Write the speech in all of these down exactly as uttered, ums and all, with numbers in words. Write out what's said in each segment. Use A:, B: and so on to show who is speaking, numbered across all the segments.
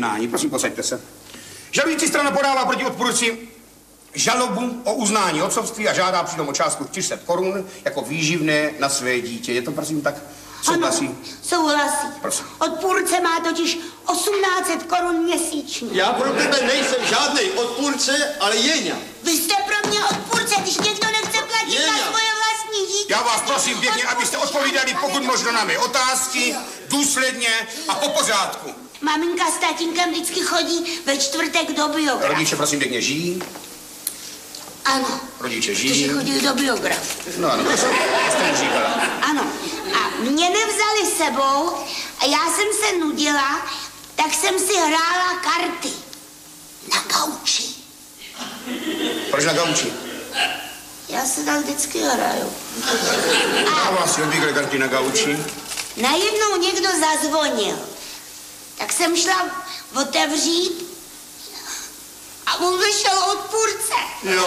A: jednání. Prosím, posaďte se. Žalující strana podává proti odpůrci žalobu o uznání otcovství a žádá přitom o částku čtyři sta korun jako výživné na své dítě. Je to prosím tak? Souhlasí?
B: Ano, souhlasí.
A: Prosím.
B: Odpůrce má totiž osmnáct set korun měsíčně.
C: Já pro tebe nejsem žádný odpůrce, ale Jeňa.
B: Vy jste pro mě odpůrce, když někdo nechce platit
C: Jeňa.
B: za svoje vlastní dítě.
A: Já vás prosím pěkně, abyste odpovídali pokud možno na mé otázky, důsledně a po pořádku.
B: Maminka s tatínkem vždycky chodí ve čtvrtek do biografu.
A: Rodiče prosím pěkně žijí?
B: Ano.
A: Rodiče
B: Protože
A: žijí?
B: chodí do biografu.
A: No ano, to jste mi říkala.
B: Ano. A mě nevzali sebou a já jsem se nudila, tak jsem si hrála karty. Na gauči.
A: Proč na gauči?
B: Já se tam vždycky hraju.
A: A vás si obvykle karty na gauči?
B: Najednou někdo zazvonil. Tak jsem šla otevřít a on vyšel odpůrce.
C: Jo.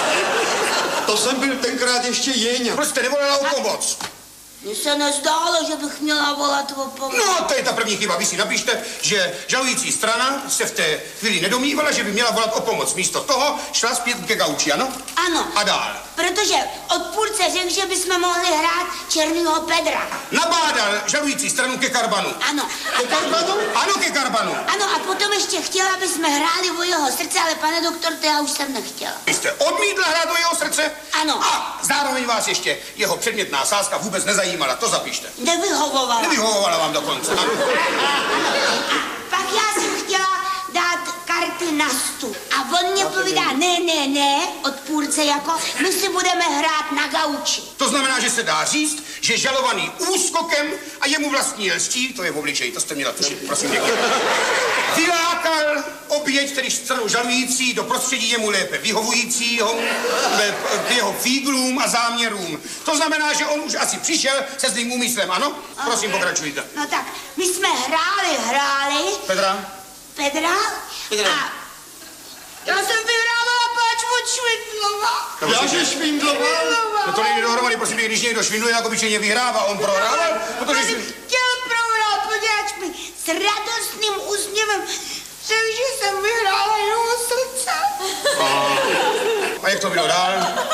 C: To jsem byl tenkrát ještě Jeňa.
A: Proč jste nevolala o pomoc?
B: Mně se nezdálo, že bych měla volat o pomoc.
A: No, to je ta první chyba. Vy si napište, že žalující strana se v té chvíli nedomývala, že by měla volat o pomoc. Místo toho šla zpět ke gauči, ano?
B: Ano.
A: A dál.
B: Protože odpůrce řekl, že bychom mohli hrát Černýho Pedra.
A: Nabádal žalující stranu ke karbanu.
B: Ano.
A: Ke karbanu? Ano, ke karbanu.
B: Ano, a potom ještě chtěla, aby jsme hráli o jeho srdce, ale pane doktor, to já už jsem nechtěla.
A: Vy jste odmítla hrát o jeho srdce?
B: Ano.
A: A zároveň vás ještě jeho předmětná sázka vůbec nezajímala, to zapište.
B: Nevyhovovala.
A: Nevyhovovala vám dokonce. Ano.
B: Pak já jsem chtěla dát karty na stůl. A on mě povídá, ne, ne, ne, odpůrce jako, my si budeme hrát na gauči.
A: To znamená, že se dá říct, že žalovaný úskokem a jemu vlastní lstí, to je v obličeji, to jste měla tušit, prosím pěkně, vylákal oběť, tedy stranu žalující, do prostředí jemu lépe vyhovujícího, k jeho fíglům a záměrům. To znamená, že on už asi přišel se zlým úmyslem, ano? Prosím, pokračujte.
B: No tak, my jsme hráli, hráli.
A: Petra?
B: Pedra?
C: Pedra.
B: A já jsem vyhrávala páč od Švindlova.
C: Já že švindloval?
A: No to nejde dohromady, prosím, když někdo švindluje, jako obyčejně vyhrává, on prohrával, protože...
B: On chtěl prohrát, poděláč mi s radostným úsměvem řekl, že jsem vyhrála jeho srdce.
A: A, a jak to bylo dál?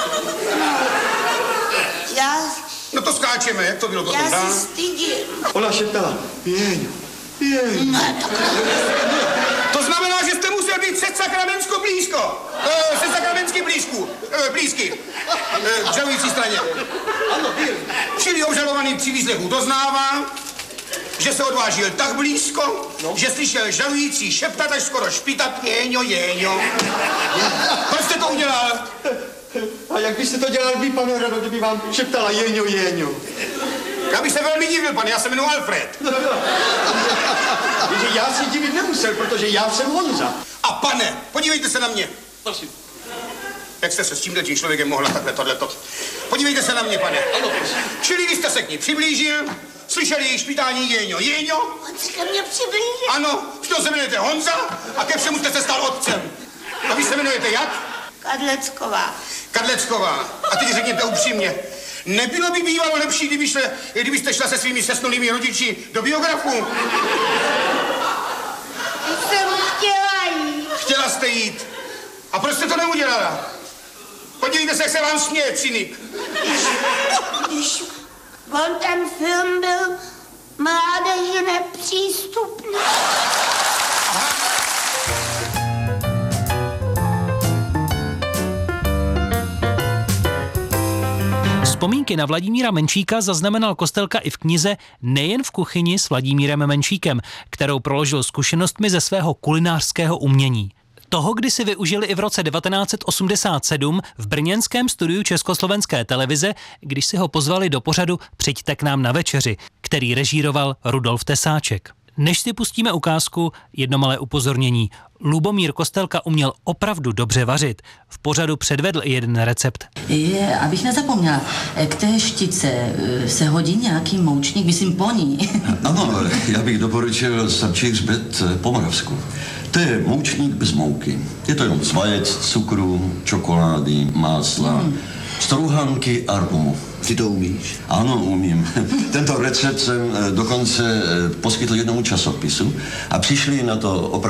B: Já,
A: No to skáčeme, jak to bylo potom
B: já
A: dál?
B: se stydím.
C: Ona šeptala, Jeňa, Jeňa.
B: Ne, tak
A: To znamená, že jste musel být před Sakramentskou blízko. E, se Sakramentsky blízku. E, blízky. E, k žalující straně.
C: Ano, byl.
A: Čili obžalovaný při výslechu doznává, že se odvážil tak blízko, no. že slyšel žalující šeptat až skoro špitat Jéňo, Jéňo. Proč jste to udělal?
C: A jak byste to dělal vy, pane Rado, kdyby vám šeptala Jeňo, Jeňo?
A: Já bych se velmi divil, pane, já se jmenuji Alfred.
C: Takže já si divit nemusel, protože já jsem Honza.
A: A pane, podívejte se na mě.
C: Prosím.
A: Jak jste se s tímhle tím člověkem mohla takhle tohleto? Podívejte se na mě, pane.
C: Ano, prosím.
A: Čili vy jste se k ní přiblížil, slyšeli její špitání Jéňo, Jéňo.
B: on se ke mně přiblížil.
A: Ano, přitom se jmenujete Honza a ke všemu jste se stal otcem. A vy se jmenujete jak?
B: Kadlecková.
A: Kadlecková. A teď řekněte upřímně, nebylo by bývalo lepší, kdyby šle, kdybyste šla se svými sesnulými rodiči do biografu?
B: Jsem chtěla jít.
A: Chtěla jste jít. A proč jste to neudělala? Podívejte se, jak se vám směje, cynik.
B: Když on ten film byl mládeži nepřístupný.
D: Vzpomínky na Vladimíra Menšíka zaznamenal Kostelka i v knize Nejen v kuchyni s Vladimírem Menšíkem, kterou proložil zkušenostmi ze svého kulinářského umění. Toho kdysi využili i v roce devatenáct set osmdesát sedm v brněnském studiu Československé televize, když si ho pozvali do pořadu Přijďte k nám na večeři, který režíroval Rudolf Tesáček. Než si pustíme ukázku, jedno malé upozornění. Lubomír Kostelka uměl opravdu dobře vařit. V pořadu předvedl i jeden recept.
E: Je, abych nezapomněla, k té štice se hodí nějaký moučník, myslím poní.
F: Ano, já bych doporučil sapčí hřbet po Moravsku. To je moučník bez mouky. Je to jenom z vajec, cukru, čokolády, másla, hmm. strouhanky a rumu.
G: Ty to umíš?
F: Ano, umím. Tento recept jsem dokonce poskytl jednomu časopisu a přišli na to opravdu